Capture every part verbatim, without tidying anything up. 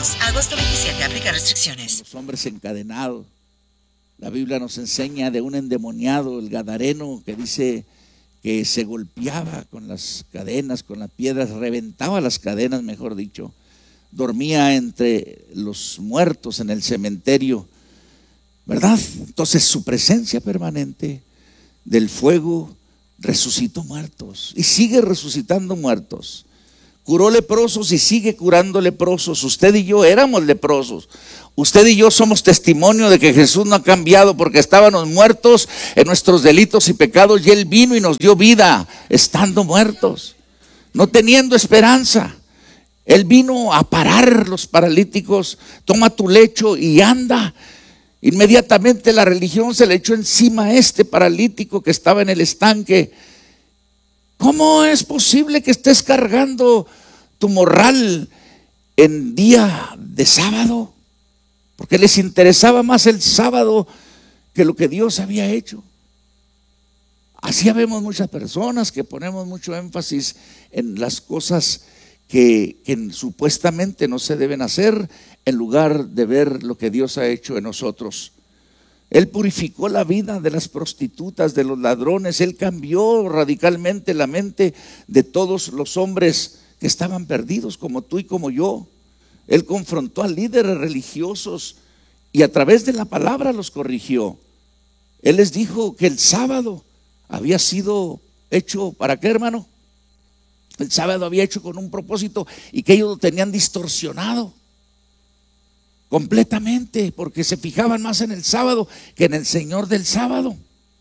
Vámonos. Agosto veintisiete. Aplica restricciones. Los hombres encadenados. La Biblia nos enseña de un endemoniado, el gadareno, que dice que se golpeaba con las cadenas, con las piedras, reventaba las cadenas, mejor dicho. Dormía entre los muertos en el cementerio, ¿verdad? Entonces su presencia permanente del fuego resucitó muertos y sigue resucitando muertos. Curó leprosos y sigue curando leprosos. Usted y yo éramos leprosos. Usted y yo somos testimonio de que Jesús no ha cambiado, porque estábamos muertos en nuestros delitos y pecados y Él vino y nos dio vida estando muertos, no teniendo esperanza. Él vino a parar los paralíticos. Toma tu lecho y anda. Inmediatamente la religión se le echó encima a este paralítico que estaba en el estanque. ¿Cómo es posible que estés cargando tu morral en día de sábado? Porque les interesaba más el sábado que lo que Dios había hecho. Así vemos muchas personas que ponemos mucho énfasis en las cosas que, que supuestamente no se deben hacer, en lugar de ver lo que Dios ha hecho en nosotros. Él purificó la vida de las prostitutas, de los ladrones. Él cambió radicalmente la mente de todos los hombres que estaban perdidos, como tú y como yo. Él confrontó a líderes religiosos y a través de la palabra los corrigió. Él les dijo que el sábado había sido hecho, ¿para qué, hermano? El sábado había hecho con un propósito y que ellos lo tenían distorsionado completamente, porque se fijaban más en el sábado que en el Señor del sábado.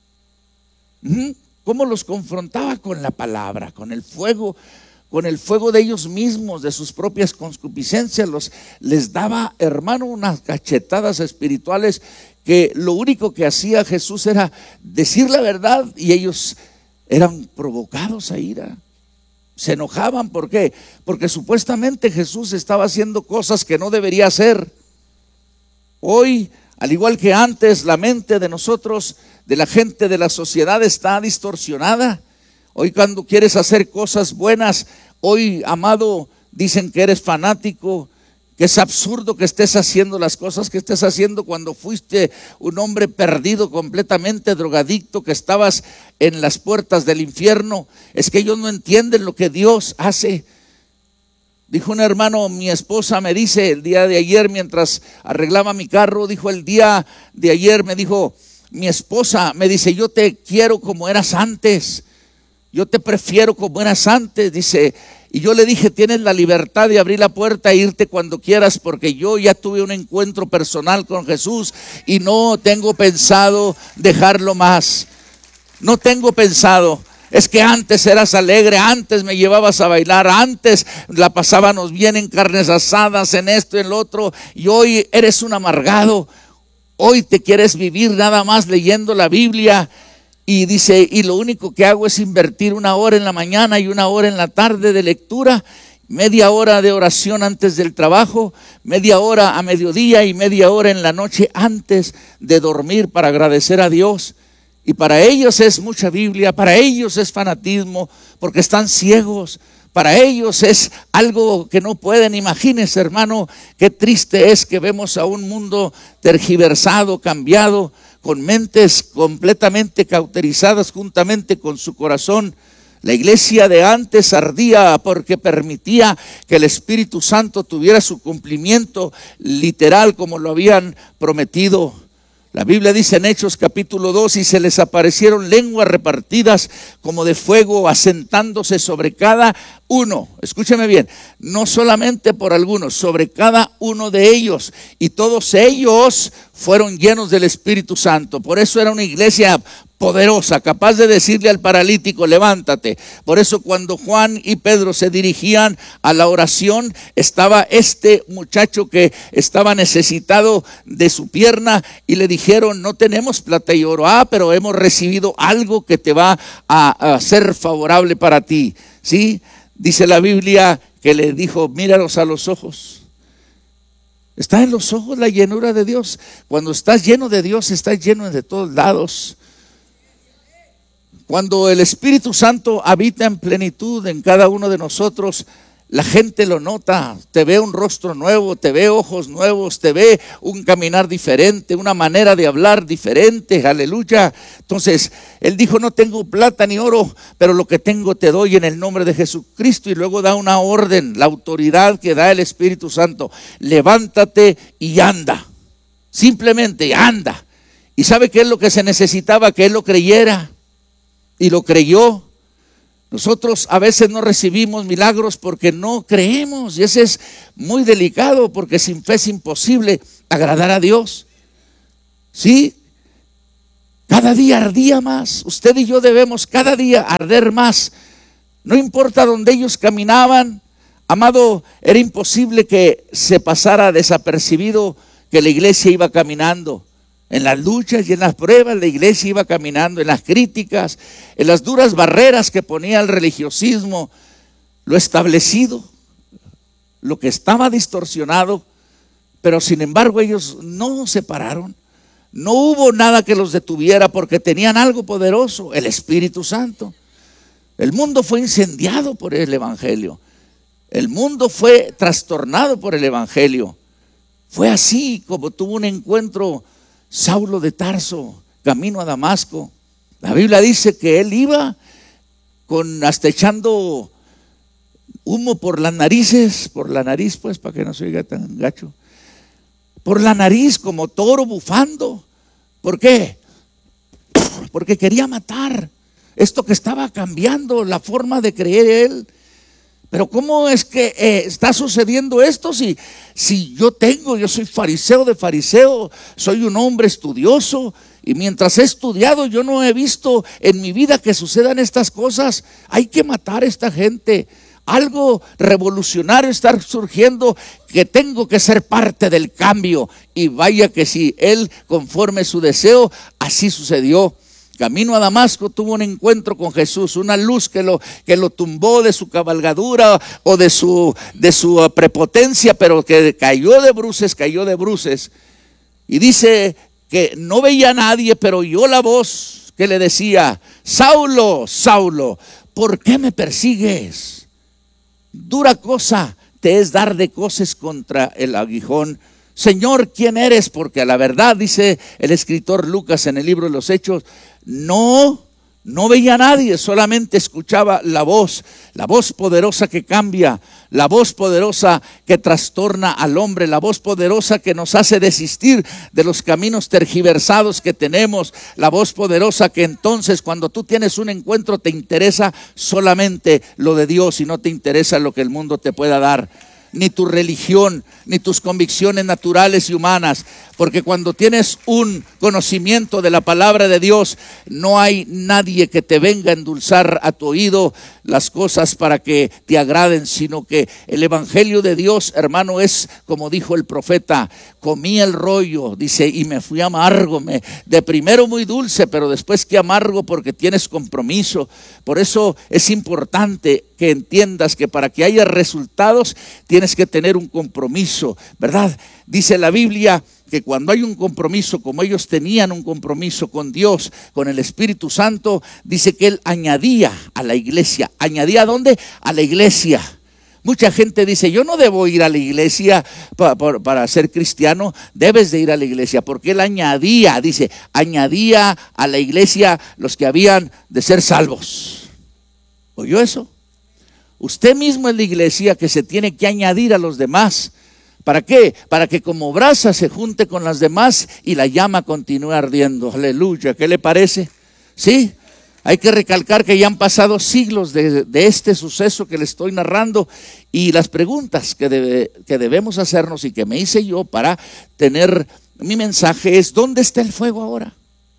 ¿Cómo los confrontaba? Con la palabra, con el fuego, con el fuego de ellos mismos, de sus propias concupiscencias. Los, les daba, hermano, unas cachetadas espirituales que lo único que hacía Jesús era decir la verdad y ellos eran provocados a ira. Se enojaban. ¿Por qué? Porque supuestamente Jesús estaba haciendo cosas que no debería hacer. Hoy, al igual que antes, la mente de nosotros, de la gente de la sociedad, está distorsionada. Hoy, cuando quieres hacer cosas buenas, hoy, amado, dicen que eres fanático, que es absurdo que estés haciendo las cosas que estés haciendo cuando fuiste un hombre perdido, completamente drogadicto, que estabas en las puertas del infierno. Es que ellos no entienden lo que Dios hace. Dijo un hermano, mi esposa me dice el día de ayer mientras arreglaba mi carro, dijo el día de ayer, me dijo, mi esposa me dice, yo te quiero como eras antes, yo te prefiero como eras antes, dice. Y yo le dije, tienes la libertad de abrir la puerta e irte cuando quieras, porque yo ya tuve un encuentro personal con Jesús y no tengo pensado dejarlo más. No tengo pensado. Es que antes eras alegre, antes me llevabas a bailar, antes la pasábamos bien en carnes asadas, en esto y en lo otro, y hoy eres un amargado. Hoy te quieres vivir nada más leyendo la Biblia. Y dice, y lo único que hago es invertir una hora en la mañana y una hora en la tarde de lectura, media hora de oración antes del trabajo, media hora a mediodía y media hora en la noche antes de dormir para agradecer a Dios. Y para ellos es mucha Biblia, para ellos es fanatismo, porque están ciegos. Para ellos es algo que no pueden. Imagínense, hermano, qué triste es que vemos a un mundo tergiversado, cambiado, con mentes completamente cauterizadas juntamente con su corazón. La iglesia de antes ardía porque permitía que el Espíritu Santo tuviera su cumplimiento literal como lo habían prometido. La Biblia dice en Hechos capítulo dos, y se les aparecieron lenguas repartidas como de fuego, asentándose sobre cada uno. Escúchame bien, no solamente por algunos, sobre cada uno de ellos. Y todos ellos fueron llenos del Espíritu Santo. Por eso era una iglesia poderosa, capaz de decirle al paralítico, levántate. Por eso cuando Juan y Pedro se dirigían a la oración, estaba este muchacho que estaba necesitado de su pierna y le dijeron, no tenemos plata y oro, ah, pero hemos recibido algo que te va a, a ser favorable para ti. ¿Sí? Dice la Biblia que le dijo, míralos a los ojos. Está en los ojos la llenura de Dios. Cuando estás lleno de Dios, estás lleno de todos lados. Cuando el Espíritu Santo habita en plenitud en cada uno de nosotros, La gente lo nota, te ve un rostro nuevo, te ve ojos nuevos, te ve un caminar diferente, una manera de hablar diferente, aleluya. Entonces, él dijo, no tengo plata ni oro, pero lo que tengo te doy en el nombre de Jesucristo. Y luego da una orden, la autoridad que da el Espíritu Santo, levántate y anda, simplemente anda. ¿Y sabe qué es lo que se necesitaba? Que él lo creyera, y lo creyó. Nosotros a veces no recibimos milagros porque no creemos, y ese es muy delicado, porque sin fe es imposible agradar a Dios. Sí, cada día ardía más. Usted y yo debemos cada día arder más. No importa dónde ellos caminaban, amado, era imposible que se pasara desapercibido que la iglesia iba caminando. En las luchas y en las pruebas la iglesia iba caminando, en las críticas, en las duras barreras que ponía el religiosismo, lo establecido, lo que estaba distorsionado, pero sin embargo ellos no se pararon. No hubo nada que los detuviera porque tenían algo poderoso, el Espíritu Santo. El mundo fue incendiado por el Evangelio. El mundo fue trastornado por el Evangelio. Fue así como tuvo un encuentro Saulo de Tarso, camino a Damasco. La Biblia dice que él iba con hasta echando humo por las narices, por la nariz pues, para que no se oiga tan gacho, por la nariz como toro bufando. ¿Por qué? Porque quería matar. Esto que estaba cambiando la forma de creer él. Pero ¿cómo es que eh, está sucediendo esto? Si, si yo tengo, yo soy fariseo de fariseo, soy un hombre estudioso, y mientras he estudiado yo no he visto en mi vida que sucedan estas cosas. Hay que matar a esta gente. Algo revolucionario está surgiendo, que tengo que ser parte del cambio. Y vaya que si él, conforme su deseo, así sucedió. Camino a Damasco tuvo un encuentro con Jesús, una luz que lo, que lo tumbó de su cabalgadura o de su, de su prepotencia, pero que cayó de bruces, cayó de bruces. Y dice que no veía a nadie, pero oyó la voz que le decía, Saulo, Saulo, ¿por qué me persigues? Dura cosa te es dar de coces contra el aguijón. Señor, ¿quién eres? Porque a la verdad, dice el escritor Lucas en el libro de los Hechos, no, no veía a nadie, solamente escuchaba la voz, la voz poderosa que cambia, la voz poderosa que trastorna al hombre, la voz poderosa que nos hace desistir de los caminos tergiversados que tenemos, la voz poderosa que entonces cuando tú tienes un encuentro te interesa solamente lo de Dios y no te interesa lo que el mundo te pueda dar, ni tu religión, ni tus convicciones naturales y humanas, porque cuando tienes un conocimiento de la palabra de Dios, no hay nadie que te venga a endulzar a tu oído las cosas para que te agraden, sino que el evangelio de Dios, hermano, es como dijo el profeta, comí el rollo, dice, y me fui amargo, me, de primero muy dulce, pero después que amargo porque tienes compromiso. Por eso es importante que entiendas que para que haya resultados tienes que tener un compromiso, ¿verdad? Dice la Biblia que cuando hay un compromiso, como ellos tenían un compromiso con Dios, con el Espíritu Santo, dice que Él añadía a la iglesia. ¿Añadía a dónde? A la iglesia. Mucha gente dice, yo no debo ir a la iglesia para, para, para ser cristiano. Debes de ir a la iglesia, porque Él añadía, dice, añadía a la iglesia los que habían de ser salvos. ¿Oyó eso? Usted mismo es la iglesia que se tiene que añadir a los demás. ¿Para qué? Para que como brasa se junte con las demás y la llama continúe ardiendo. Aleluya, ¿qué le parece? Sí, hay que recalcar que ya han pasado siglos de, de este suceso que le estoy narrando, y las preguntas que, debe, que debemos hacernos y que me hice yo para tener mi mensaje es, ¿dónde está el fuego ahora?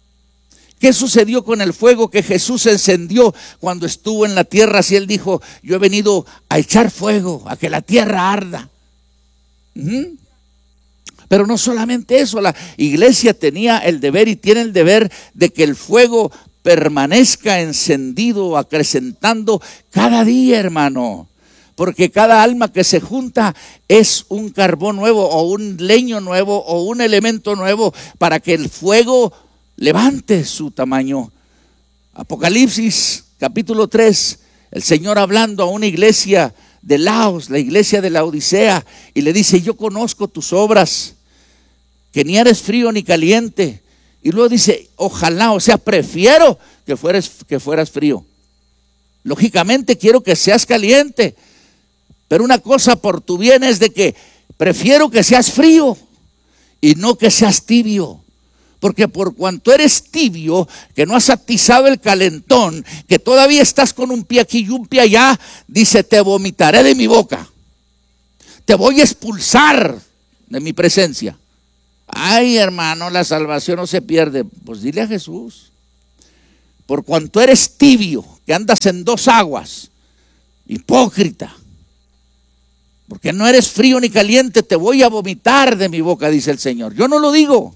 ¿Qué sucedió con el fuego que Jesús encendió cuando estuvo en la tierra? Si Él dijo, yo he venido a echar fuego, a que la tierra arda. Uh-huh. Pero no solamente eso, la iglesia tenía el deber y tiene el deber de que el fuego permanezca encendido, acrecentando cada día, hermano. Porque cada alma que se junta es un carbón nuevo o un leño nuevo o un elemento nuevo para que el fuego levante su tamaño. Apocalipsis capítulo tres, el Señor hablando a una iglesia de Laos, la iglesia de la Odisea, y le dice: yo conozco tus obras, que ni eres frío ni caliente. Y luego dice: ojalá, o sea, prefiero que fueras, que fueras frío. Lógicamente quiero que seas caliente, pero una cosa por tu bien es de que prefiero que seas frío y no que seas tibio. Porque por cuanto eres tibio, que no has atizado el calentón, que todavía estás con un pie aquí y un pie allá, dice: te vomitaré de mi boca, te voy a expulsar de mi presencia. Ay, hermano, la salvación no se pierde. Pues dile a Jesús: por cuanto eres tibio, que andas en dos aguas, hipócrita, porque no eres frío ni caliente, te voy a vomitar de mi boca, dice el Señor. Yo no lo digo.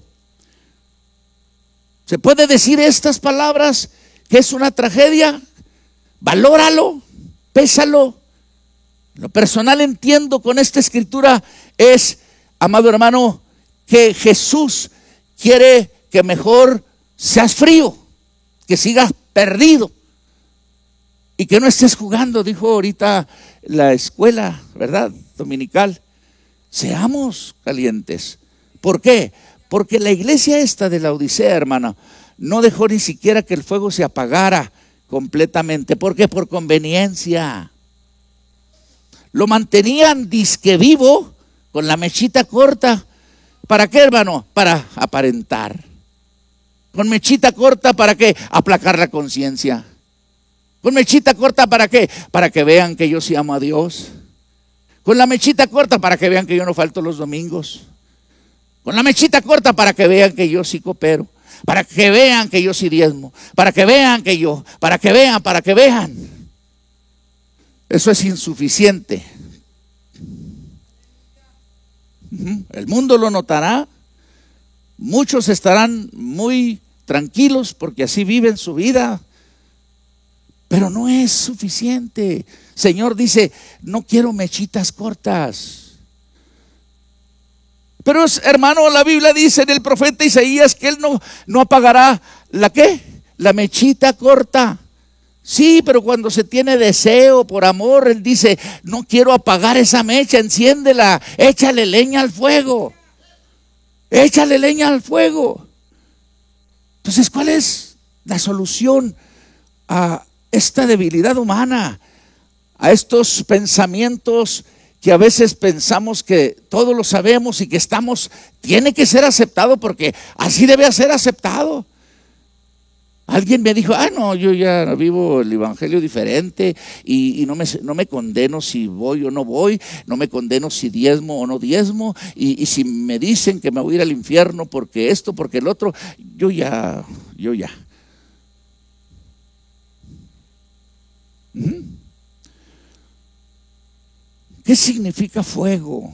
¿Se puede decir estas palabras que es una tragedia? Valóralo, pésalo. Lo personal entiendo con esta escritura es, amado hermano, que Jesús quiere que mejor seas frío, que sigas perdido y que no estés jugando. Dijo ahorita la escuela, ¿verdad?, dominical: seamos calientes. ¿Por qué? Porque la iglesia esta de la Odisea, hermana, no dejó ni siquiera que el fuego se apagara completamente. ¿Por qué? Por conveniencia. Lo mantenían disque vivo con la mechita corta. ¿Para qué, hermano? Para aparentar. Con mechita corta, ¿para qué? Aplacar la conciencia. Con mechita corta, ¿para qué? Para que vean que yo sí amo a Dios. Con la mechita corta, para que vean que yo no falto los domingos. Con la mechita corta, para que vean que yo sí coopero, para que vean que yo sí diezmo, para que vean que yo, para que vean, para que vean. Eso es insuficiente. El mundo lo notará. Muchos estarán muy tranquilos porque así viven su vida, pero no es suficiente. Señor dice: no quiero mechitas cortas. Pero, hermano, la Biblia dice en el profeta Isaías que él no, no apagará la ¿qué? La mechita corta. Sí, pero cuando se tiene deseo por amor, él dice: no quiero apagar esa mecha, enciéndela, échale leña al fuego. Échale leña al fuego. Entonces, ¿cuál es la solución a esta debilidad humana? A estos pensamientos que a veces pensamos que todo lo sabemos y que estamos, tiene que ser aceptado porque así debe ser aceptado. Alguien me dijo: ah, no, yo ya vivo el evangelio diferente y, y no, me, no me condeno si voy o no voy, no me condeno si diezmo o no diezmo, y, y si me dicen que me voy a ir al infierno porque esto, porque el otro, yo ya, yo ya. ¿Mm? ¿Qué significa fuego?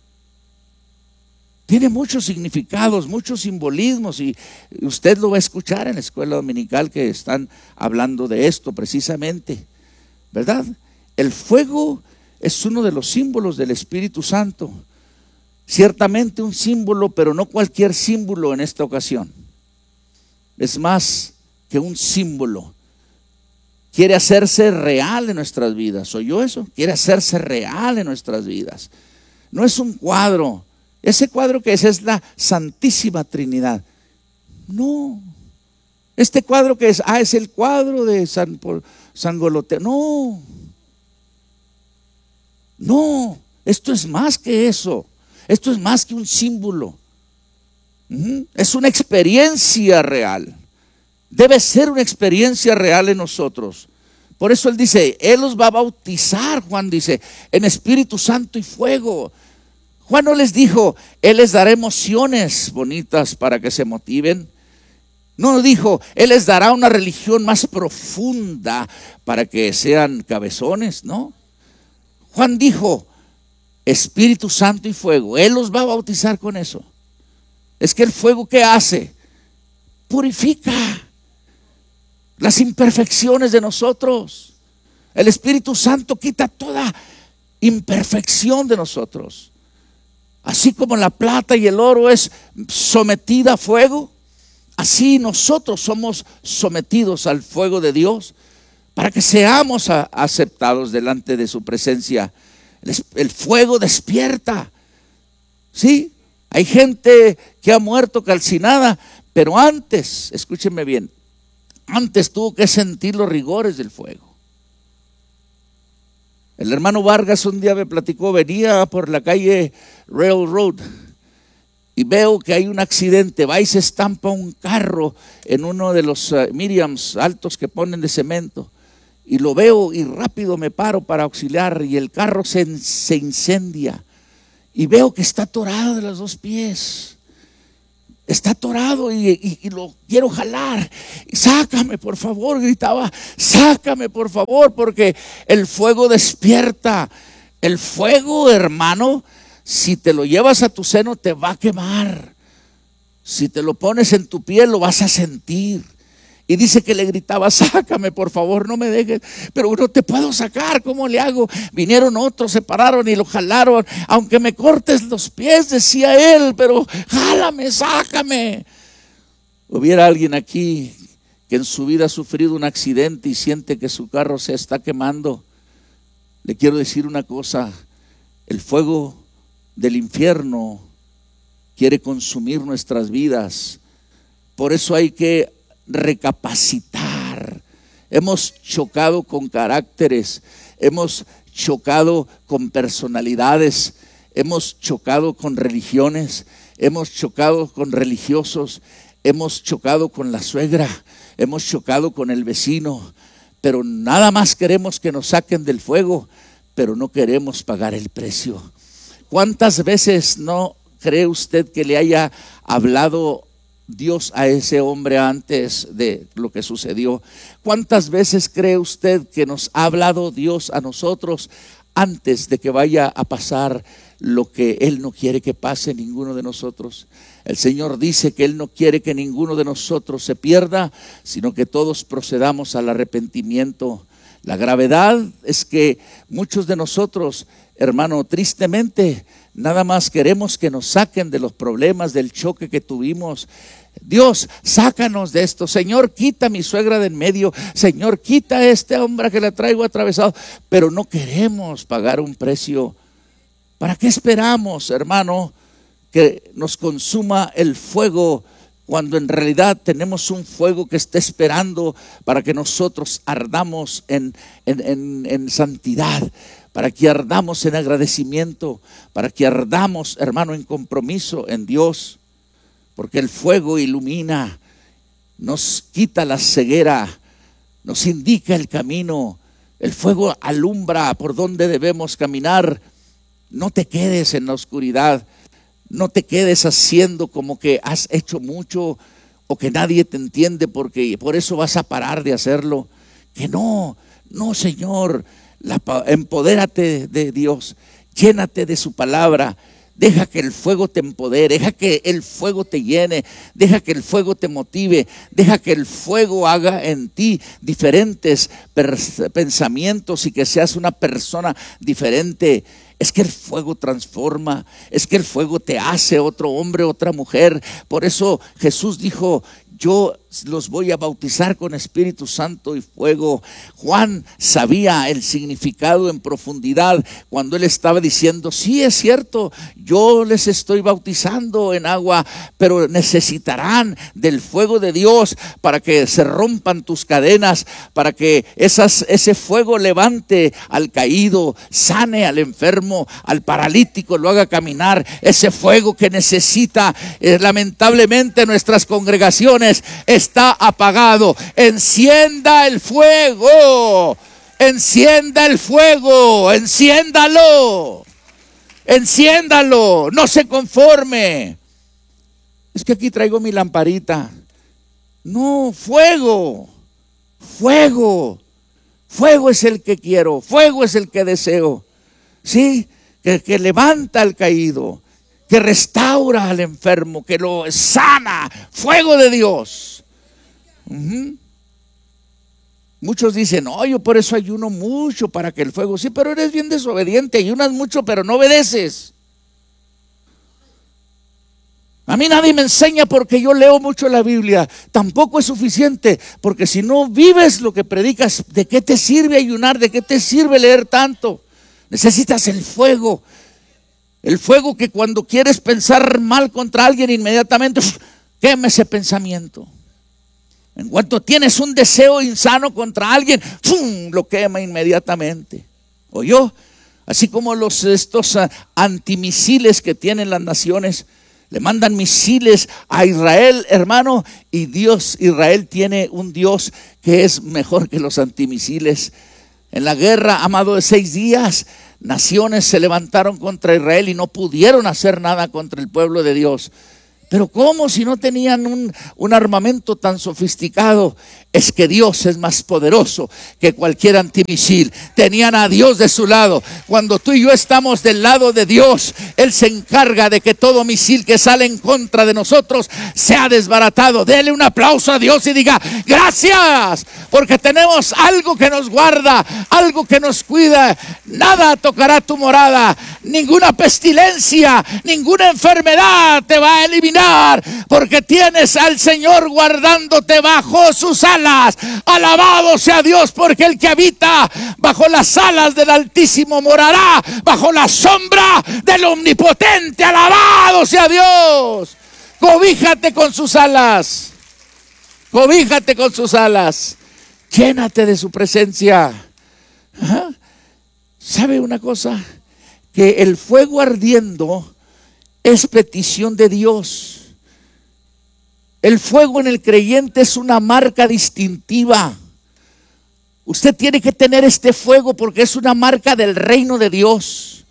Tiene muchos significados, muchos simbolismos, y usted lo va a escuchar en la escuela dominical que están hablando de esto precisamente, ¿verdad? El fuego es uno de los símbolos del Espíritu Santo. Ciertamente un símbolo, pero no cualquier símbolo en esta ocasión. Es más que un símbolo. Quiere hacerse real en nuestras vidas. ¿Oyó eso? Quiere hacerse real en nuestras vidas. No es un cuadro. Ese cuadro que es es la Santísima Trinidad. No. Este cuadro que es, ah, es el cuadro de San, San Goloteo. No. No. Esto es más que eso. Esto es más que un símbolo. Uh-huh. Es una experiencia real. Debe ser una experiencia real en nosotros. Por eso él dice, él los va a bautizar, Juan dice, en Espíritu Santo y fuego. Juan no les dijo, él les dará emociones bonitas para que se motiven. No dijo, él les dará una religión más profunda para que sean cabezones, ¿no? Juan dijo, Espíritu Santo y fuego. Él los va a bautizar con eso. Es que el fuego, ¿qué hace? Purifica las imperfecciones de nosotros. El Espíritu Santo quita toda imperfección de nosotros. Así como la plata y el oro es sometida a fuego, así nosotros somos sometidos al fuego de Dios para que seamos a, aceptados delante de su presencia. El, el fuego despierta. Sí, hay gente que ha muerto calcinada, pero antes, escúchenme bien, antes tuvo que sentir los rigores del fuego. El hermano Vargas un día me platicó, venía por la calle Railroad y veo que hay un accidente, va y se estampa un carro en uno de los uh, Miriams altos que ponen de cemento, y lo veo y rápido me paro para auxiliar, y el carro se, se incendia, y veo que está atorado de los dos pies. Está atorado y, y, y lo quiero jalar. Sácame, por favor, gritaba. Sácame, por favor, porque el fuego despierta. El fuego, hermano, si te lo llevas a tu seno, te va a quemar. Si te lo pones en tu piel, lo vas a sentir. Y dice que le gritaba, sácame, por favor, no me dejes. Pero no te puedo sacar, ¿cómo le hago? Vinieron otros, se pararon y lo jalaron. Aunque me cortes los pies, decía él, pero jálame, sácame. Hubiera alguien aquí que en su vida ha sufrido un accidente y siente que su carro se está quemando. Le quiero decir una cosa, el fuego del infierno quiere consumir nuestras vidas. Por eso hay que recapacitar. Hemos chocado con caracteres, hemos chocado con personalidades, hemos chocado con religiones, hemos chocado con religiosos, hemos chocado con la suegra, hemos chocado con el vecino, pero nada más queremos que nos saquen del fuego, pero no queremos pagar el precio. ¿Cuántas veces no cree usted que le haya hablado Dios a ese hombre antes de lo que sucedió? ¿Cuántas veces cree usted que nos ha hablado Dios a nosotros antes de que vaya a pasar lo que Él no quiere que pase ninguno de nosotros? El Señor dice que Él no quiere que ninguno de nosotros se pierda, sino que todos procedamos al arrepentimiento. La gravedad es que muchos de nosotros, hermano, tristemente, nada más queremos que nos saquen de los problemas, del choque que tuvimos. Dios, sácanos de esto. Señor, quita a mi suegra de en medio. Señor, quita a este hombre que la traigo atravesado. Pero no queremos pagar un precio. ¿Para qué esperamos, hermano, que nos consuma el fuego, cuando en realidad tenemos un fuego que está esperando para que nosotros ardamos en, en, en, en santidad, para que ardamos en agradecimiento, para que ardamos, hermano, en compromiso en Dios? Porque el fuego ilumina, nos quita la ceguera, nos indica el camino. El fuego alumbra por donde debemos caminar. No te quedes en la oscuridad, no te quedes haciendo como que has hecho mucho o que nadie te entiende porque por eso vas a parar de hacerlo. Que no, no, Señor, la, empodérate de Dios, llénate de su palabra. Deja que el fuego te empodere, deja que el fuego te llene, deja que el fuego te motive, deja que el fuego haga en ti diferentes pensamientos y que seas una persona diferente. Es que el fuego transforma, es que el fuego te hace otro hombre, otra mujer. Por eso Jesús dijo, yo los voy a bautizar con Espíritu Santo y fuego. Juan sabía el significado en profundidad cuando él estaba diciendo, sí, es cierto, yo les estoy bautizando en agua, pero necesitarán del fuego de Dios para que se rompan tus cadenas, para que esas, ese fuego levante al caído, sane al enfermo, al paralítico, lo haga caminar. Ese fuego que necesita, eh, lamentablemente, nuestras congregaciones está apagado. Encienda el fuego, encienda el fuego, enciéndalo, enciéndalo, no se conforme. Es que aquí traigo mi lamparita. No, fuego, fuego, fuego es el que quiero, fuego es el que deseo. Sí, que, que levanta al caído, que restaura al enfermo, que lo sana. Fuego de Dios. Uh-huh. Muchos dicen, no, yo por eso ayuno mucho para que el fuego, sí, pero eres bien desobediente, ayunas mucho pero no obedeces. A mí nadie me enseña porque yo leo mucho la Biblia. Tampoco es suficiente, porque si no vives lo que predicas, ¿de qué te sirve ayunar? ¿De qué te sirve leer tanto? Necesitas el fuego. El fuego que cuando quieres pensar mal contra alguien, inmediatamente ¡uf!, quema ese pensamiento. En cuanto tienes un deseo insano contra alguien, ¡fum!, lo quema inmediatamente. ¿Oyó? Así como los estos uh, antimisiles que tienen las naciones, le mandan misiles a Israel, hermano, y Dios, Israel tiene un Dios que es mejor que los antimisiles. En la guerra, amado, de seis días, naciones se levantaron contra Israel y no pudieron hacer nada contra el pueblo de Dios. Pero ¿cómo si no tenían un, un armamento tan sofisticado? Es que Dios es más poderoso que cualquier antimisil. Tenían a Dios de su lado. Cuando tú y yo estamos del lado de Dios, Él se encarga de que todo misil que sale en contra de nosotros sea desbaratado. Dele un aplauso a Dios y diga: gracias, porque tenemos algo que nos guarda, algo que nos cuida. Nada tocará tu morada, ninguna pestilencia, ninguna enfermedad te va a eliminar, porque tienes al Señor guardándote bajo sus alas. Alabado sea Dios, porque el que habita bajo las alas del Altísimo morará bajo la sombra del Omnipotente. Alabado sea Dios. Cobíjate con sus alas, cobíjate con sus alas, llénate de su presencia. ¿Ah? ¿Sabe una cosa? Que el fuego ardiendo es petición de Dios. El fuego en el creyente es una marca distintiva. Usted tiene que tener este fuego porque es una marca del reino de Dios.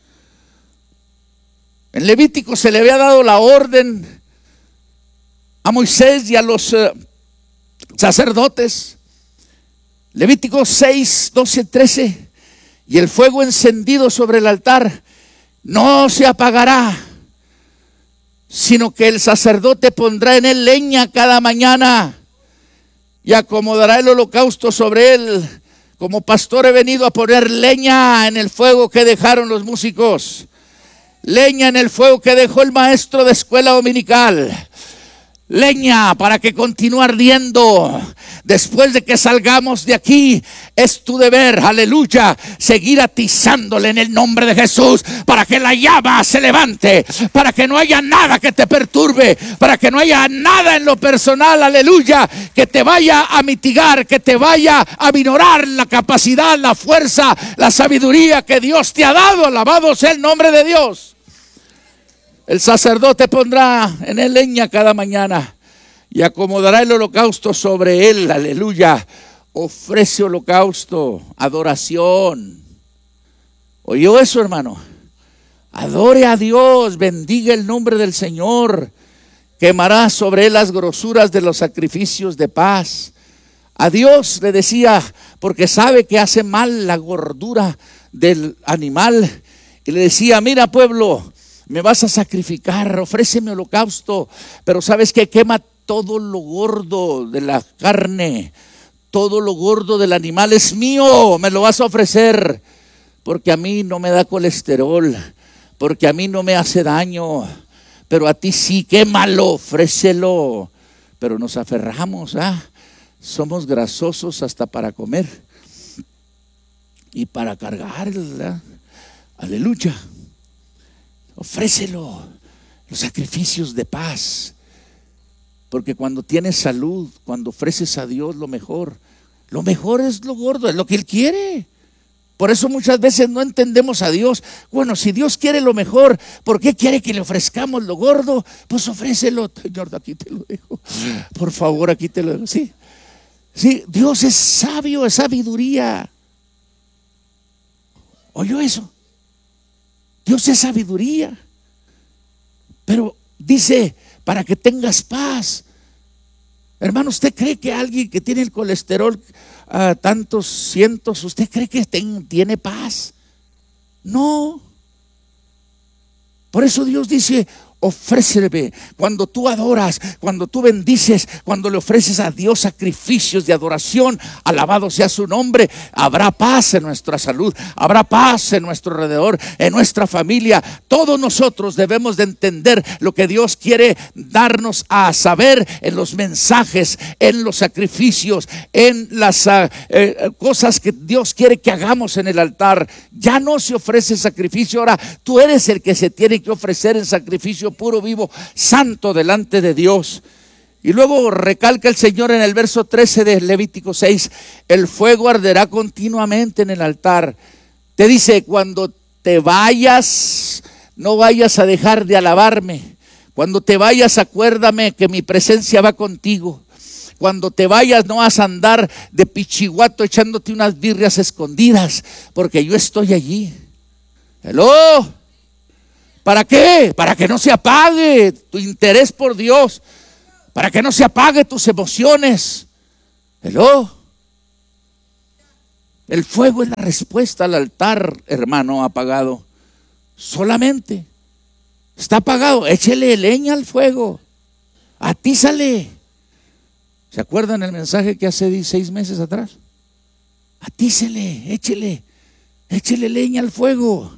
En Levítico se le había dado la orden a Moisés y a los uh, sacerdotes. Levítico seis, doce, trece. Y el fuego encendido sobre el altar no se apagará, sino que el sacerdote pondrá en él leña cada mañana y acomodará el holocausto sobre él. Como pastor he venido a poner leña en el fuego que dejaron los músicos, leña en el fuego que dejó el maestro de escuela dominical, leña para que continúe ardiendo. Después de que salgamos de aquí, es tu deber, aleluya, seguir atizándole en el nombre de Jesús para que la llama se levante, para que no haya nada que te perturbe, para que no haya nada en lo personal, aleluya, que te vaya a mitigar, que te vaya a minorar la capacidad, la fuerza, la sabiduría que Dios te ha dado. Alabado sea el nombre de Dios. El sacerdote pondrá en él leña cada mañana y acomodará el holocausto sobre él, aleluya. Ofrece holocausto, adoración. ¿Oyó eso, hermano? Adore a Dios, bendiga el nombre del Señor. Quemará sobre él las grosuras de los sacrificios de paz. A Dios le decía, porque sabe que hace mal la gordura del animal. Y le decía: mira, pueblo, me vas a sacrificar, ofréceme holocausto, pero sabes que quema todo lo gordo de la carne, todo lo gordo del animal es mío, me lo vas a ofrecer, porque a mí no me da colesterol, porque a mí no me hace daño, pero a ti sí, quémalo, ofrécelo. Pero nos aferramos, ¿ah? Somos grasosos hasta para comer y para cargar, ¿verdad? Aleluya. Ofrécelo, los sacrificios de paz. Porque cuando tienes salud, cuando ofreces a Dios lo mejor, lo mejor es lo gordo, es lo que Él quiere. Por eso muchas veces no entendemos a Dios. Bueno, si Dios quiere lo mejor, ¿por qué quiere que le ofrezcamos lo gordo? Pues ofrécelo. Señor, aquí te lo dejo. Por favor, aquí te lo dejo. Sí, sí, Dios es sabio, es sabiduría. ¿Oyó eso? Dios es sabiduría. Pero dice, para que tengas paz. Hermano, ¿usted cree que alguien que tiene el colesterol a tantos cientos, usted cree que ten, tiene paz? No. Por eso Dios dice, ofrécele. Cuando tú adoras, cuando tú bendices, cuando le ofreces a Dios sacrificios de adoración, alabado sea su nombre, habrá paz en nuestra salud, habrá paz en nuestro alrededor, en nuestra familia. Todos nosotros debemos de entender lo que Dios quiere darnos a saber en los mensajes, en los sacrificios, en las uh, eh, cosas que Dios quiere que hagamos en el altar. Ya no se ofrece sacrificio, ahora tú eres el que se tiene que ofrecer en sacrificio puro, vivo, santo delante de Dios. Y luego recalca el Señor en el verso trece de Levítico seis: el fuego arderá continuamente en el altar. Te dice, cuando te vayas, no vayas a dejar de alabarme. Cuando te vayas, acuérdame que mi presencia va contigo. Cuando te vayas, no vas a andar de pichiguato echándote unas birrias escondidas, porque yo estoy allí. Hello. ¿Para qué? Para que no se apague tu interés por Dios, para que no se apague tus emociones. Hello. El fuego es la respuesta al altar, hermano apagado. Solamente está apagado, échele leña al fuego, atízale. ¿Se acuerdan el mensaje que hace seis meses atrás? Atízele, échele, échele leña al fuego.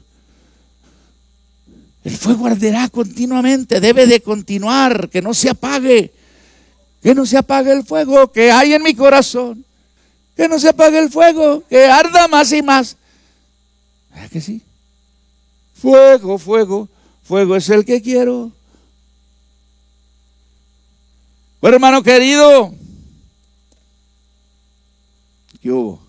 El fuego arderá continuamente, debe de continuar, que no se apague, que no se apague el fuego que hay en mi corazón, que no se apague el fuego, que arda más y más. ¿Verdad que sí? Fuego, fuego, fuego es el que quiero. Bueno, hermano querido, ¿qué hubo?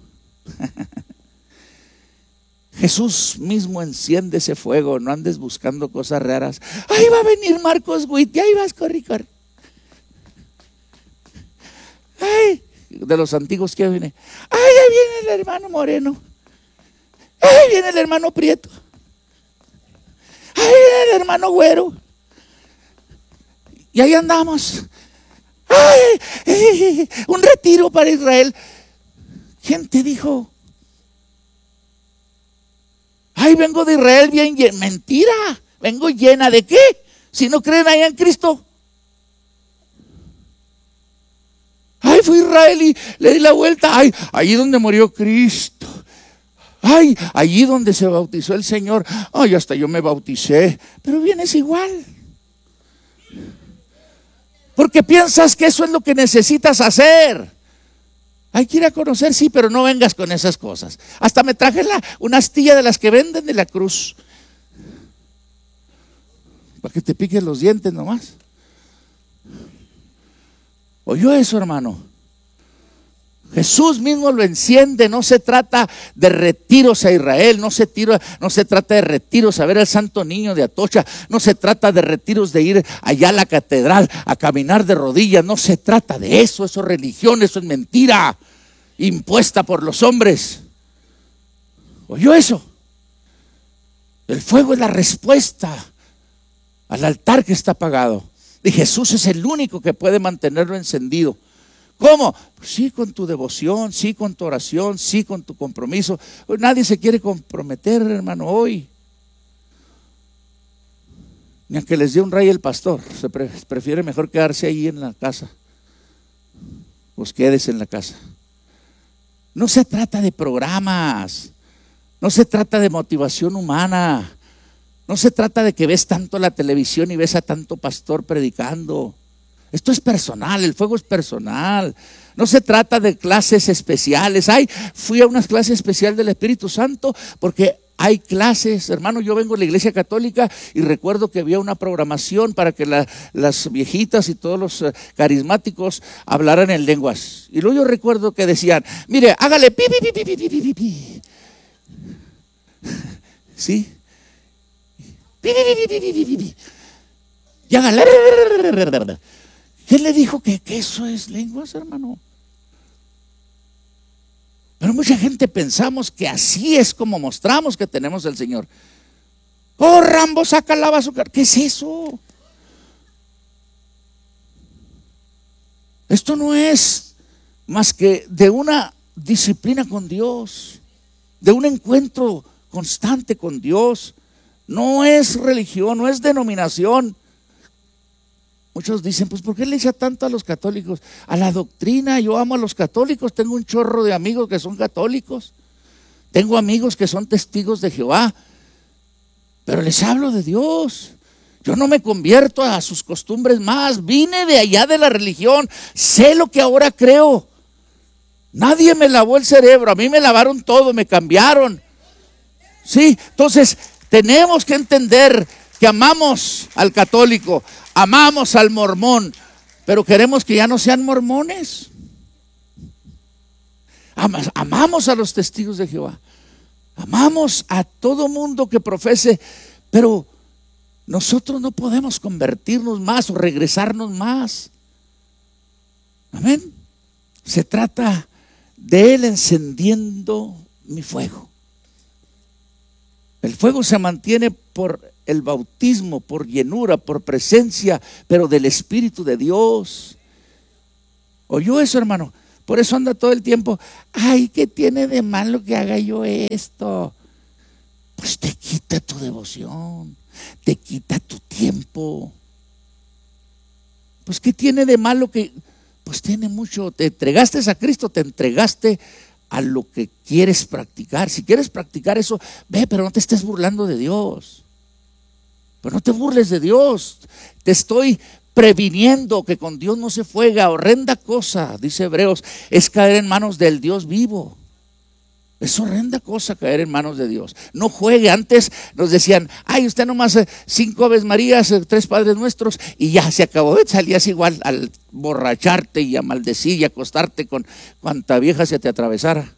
Jesús mismo enciende ese fuego, no andes buscando cosas raras. Ahí va a venir Marcos Witt, y ahí vas, corre, corre. Ay, de los antiguos que viene. Ay, ahí viene el hermano Moreno. Ahí viene el hermano Prieto. Ahí viene el hermano Güero. Y ahí andamos. Ay, ay, un retiro para Israel. ¿Quién te dijo? Ay, vengo de Israel bien llena. Mentira, vengo llena de qué, si no creen allá en Cristo. Ay, fui a Israel y le di la vuelta. Ay, allí donde murió Cristo. Ay, allí donde se bautizó el Señor. Ay, hasta yo me bauticé. Pero vienes igual, porque piensas que eso es lo que necesitas hacer. Hay que ir a conocer, sí, pero no vengas con esas cosas. Hasta me traje la, una astilla de las que venden de la cruz, para que te piques los dientes nomás. ¿Oyó eso, hermano? Jesús mismo lo enciende. No se trata de retiros a Israel, no se, tira, no se trata de retiros a ver al Santo Niño de Atocha, no se trata de retiros de ir allá a la catedral a caminar de rodillas, no se trata de eso. Eso es religión, eso es mentira impuesta por los hombres. ¿Oyó eso? El fuego es la respuesta al altar que está apagado, y Jesús es el único que puede mantenerlo encendido. ¿Cómo? Pues sí, con tu devoción, sí, con tu oración, sí, con tu compromiso. Nadie se quiere comprometer, hermano, hoy. Ni aunque les dé un rey el pastor, se pre prefiere mejor quedarse ahí en la casa. Pues quédese en la casa. No se trata de programas, no se trata de motivación humana, no se trata de que ves tanto la televisión y ves a tanto pastor predicando. Esto es personal, el fuego es personal. No se trata de clases especiales. Ay, fui a una clase especial del Espíritu Santo porque hay clases. Hermano, yo vengo de la iglesia católica y recuerdo que había una programación para que la, las viejitas y todos los uh, carismáticos hablaran en lenguas. Y luego yo recuerdo que decían, mire, hágale pi, pi, pi, pi, pi, pi, pi, pi. ¿Sí? Pi, pi, pi, pi, pi, pi, pi, pi. Y hágale. ¿Quién le dijo que, que eso es lenguas, hermano? Pero mucha gente pensamos que así es como mostramos que tenemos al Señor. Oh, Rambo, saca la bazooka. ¿Qué es eso? Esto no es más que de una disciplina con Dios, de un encuentro constante con Dios. No es religión, no es denominación. Muchos dicen, pues ¿por qué le echa tanto a los católicos? A la doctrina. Yo amo a los católicos, tengo un chorro de amigos que son católicos, tengo amigos que son testigos de Jehová, pero les hablo de Dios. Yo no me convierto a sus costumbres más, vine de allá de la religión, sé lo que ahora creo. Nadie me lavó el cerebro, a mí me lavaron todo, me cambiaron. Sí, entonces tenemos que entender que amamos al católico, amamos al mormón, pero queremos que ya no sean mormones. Amamos a los testigos de Jehová, amamos a todo mundo que profese, pero nosotros no podemos convertirnos más o regresarnos más. Amén. Se trata de Él encendiendo mi fuego. El fuego se mantiene por el bautismo, por llenura, por presencia, pero del Espíritu de Dios. ¿Oyó eso, hermano? Por eso anda todo el tiempo, ay, ¿qué tiene de malo que haga yo esto? Pues te quita tu devoción, te quita tu tiempo. Pues ¿qué tiene de malo que? Pues tiene mucho. Te entregaste a Cristo, te entregaste a lo que quieres practicar. Si quieres practicar eso, ve, pero no te estés burlando de Dios. Pero no te burles de Dios. Te estoy previniendo que con Dios no se juega. Horrenda cosa, dice Hebreos, es caer en manos del Dios vivo. Es horrenda cosa caer en manos de Dios. No juegue. Antes nos decían, ay, usted nomás cinco Aves Marías, tres Padres Nuestros y ya se acabó. Salías igual al borracharte y a maldecir y acostarte con cuanta vieja se te atravesara.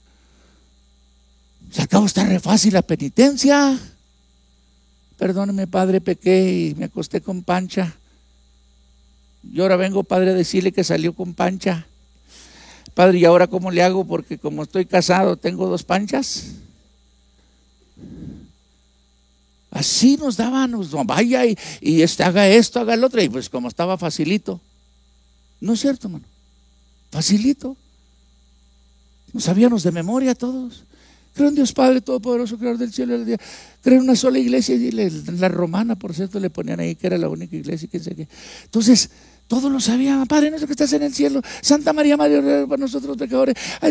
Se acabó, está re fácil la penitencia. Perdóneme, padre, pequé y me acosté con Pancha. Y ahora vengo, padre, a decirle que salió con Pancha. Padre, ¿y ahora cómo le hago? Porque como estoy casado, tengo dos Panchas. Así nos daban, nos, no, vaya y, y este, haga esto, haga el otro. Y pues como estaba facilito. No es cierto, hermano. Facilito. Nos sabíamos de memoria todos. Creo en Dios Padre Todopoderoso, creador del cielo y de la tierra. Creo en una sola iglesia, y la romana, por cierto, le ponían ahí que era la única iglesia, quién sabe qué. Entonces, todos lo sabían. Padre nuestro que estás en el cielo, Santa María, María, para nosotros pecadores.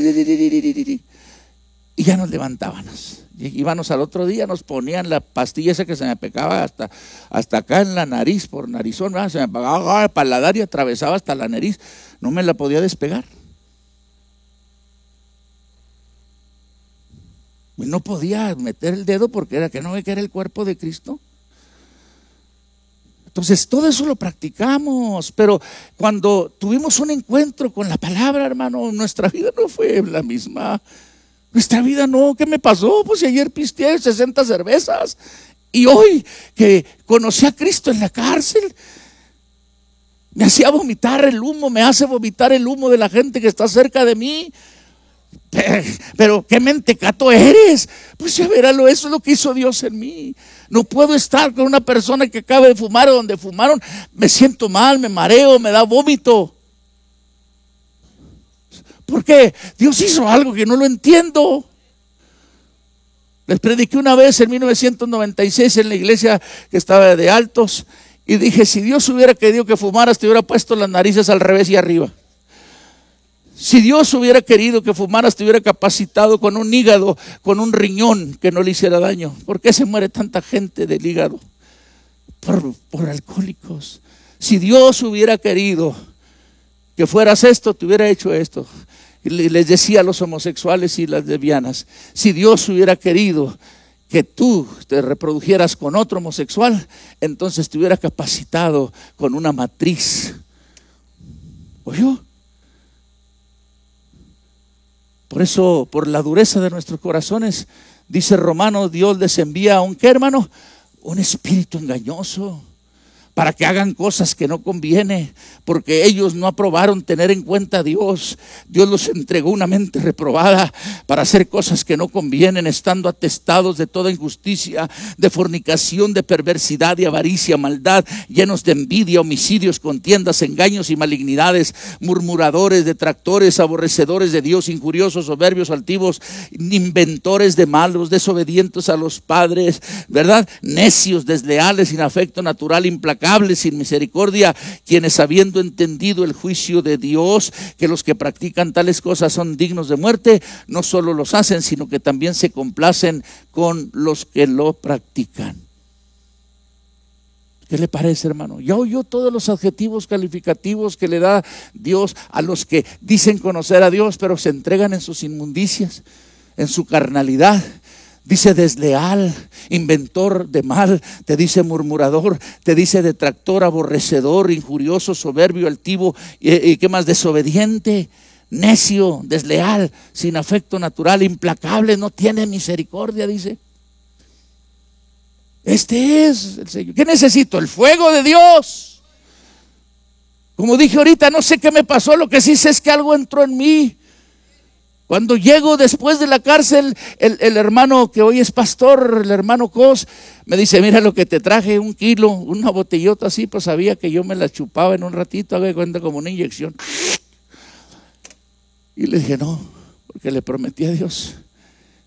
Y ya nos levantábamos. Íbamos al otro día, nos ponían la pastilla esa que se me pegaba hasta, hasta acá en la nariz, por narizón, ¿verdad? Se me pegaba el paladar y atravesaba hasta la nariz. No me la podía despegar. Y no podía meter el dedo porque era que no ve que era el cuerpo de Cristo. Entonces todo eso lo practicamos, pero cuando tuvimos un encuentro con la palabra, hermano, nuestra vida no fue la misma. Nuestra vida no, ¿qué me pasó? Pues si ayer pisteé sesenta cervezas y hoy que conocí a Cristo en la cárcel, me hacía vomitar el humo, me hace vomitar el humo de la gente que está cerca de mí. Pero qué mentecato eres. Pues ya veralo, eso es lo que hizo Dios en mí. No puedo estar con una persona que acaba de fumar o donde fumaron. Me siento mal, me mareo, me da vómito. ¿Por qué? Dios hizo algo que no lo entiendo. Les prediqué una vez en mil novecientos noventa y seis en la iglesia que estaba de Altos y dije, si Dios hubiera querido que fumaras, te hubiera puesto las narices al revés y arriba. Si Dios hubiera querido que fumaras, te hubiera capacitado con un hígado, con un riñón que no le hiciera daño. ¿Por qué se muere tanta gente del hígado? Por, por alcohólicos. Si Dios hubiera querido que fueras esto, te hubiera hecho esto. Y les decía a los homosexuales y las lesbianas, si Dios hubiera querido que tú te reprodujeras con otro homosexual, entonces te hubiera capacitado con una matriz. ¿Oyó? Por eso, por la dureza de nuestros corazones, dice Romanos, Dios les envía un ¿qué, hermano? Un espíritu engañoso para que hagan cosas que no conviene, porque ellos no aprobaron tener en cuenta a Dios. Dios los entregó una mente reprobada para hacer cosas que no convienen, estando atestados de toda injusticia, de fornicación, de perversidad, de avaricia, maldad, llenos de envidia, homicidios, contiendas, engaños y malignidades, murmuradores, detractores, aborrecedores de Dios, injuriosos, soberbios, altivos, inventores de malos, desobedientes a los padres, ¿verdad? Necios, desleales, sin afecto natural, implacables, implacables, sin misericordia, quienes habiendo entendido el juicio de Dios, que los que practican tales cosas son dignos de muerte, no solo los hacen, sino que también se complacen con los que lo practican. ¿Qué le parece, hermano? Ya oyó todos los adjetivos calificativos que le da Dios a los que dicen conocer a Dios, pero se entregan en sus inmundicias, en su carnalidad. Dice desleal, inventor de mal, te dice murmurador, te dice detractor, aborrecedor, injurioso, soberbio, altivo, y, y qué más, desobediente, necio, desleal, sin afecto natural, implacable, no tiene misericordia, dice. Este es el Señor. ¿Qué necesito? El fuego de Dios. Como dije ahorita, no sé qué me pasó, lo que sí sé es que algo entró en mí. Cuando llego después de la cárcel, el, el hermano que hoy es pastor, el hermano Cos, me dice, mira lo que te traje, un kilo, una botellota así, pues sabía que yo me la chupaba en un ratito, haga de cuenta como una inyección. Y le dije, no, porque le prometí a Dios